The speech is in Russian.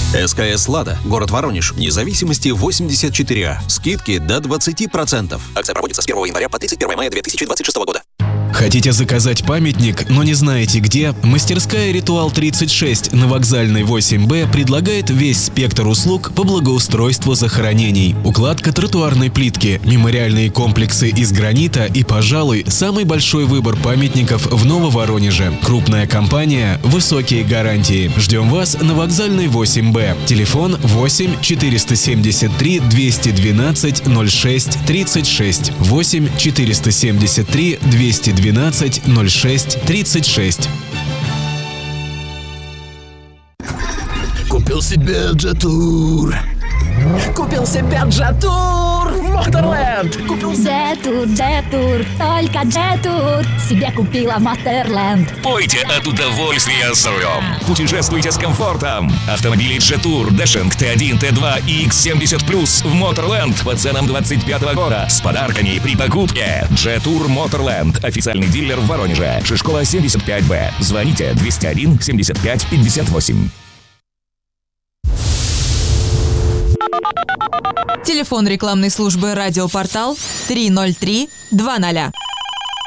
СКС «Лада», город Воронеж, независимости 84А, скидки до 20%. Акция проводится с 1 января по 31 мая 2026 года. Хотите заказать памятник, но не знаете где? Мастерская «Ритуал 36» на Вокзальной 8Б предлагает весь спектр услуг по благоустройству захоронений. Укладка тротуарной плитки, мемориальные комплексы из гранита и, пожалуй, самый большой выбор памятников в Нововоронеже. Крупная компания, высокие гарантии. Ждем вас на Вокзальной 8Б. Телефон 8 473 212 06 36. 8 473 212 06 36. Купил себе Джетур. Купил себе Джетур в Моторленд. Купил Джетур, только Джетур себе купила Моторленд. Пойте от удовольствия за рулем. Путешествуйте с комфортом. Автомобили Джетур, Дэшинг, Т1, Т2 и X70+, в Моторленд по ценам 25-го года с подарками при покупке. Джетур Моторленд. Официальный дилер в Воронеже. Шишкова 75Б. Звоните 201 75 58. Телефон рекламной службы «Радиопортал» 303 20.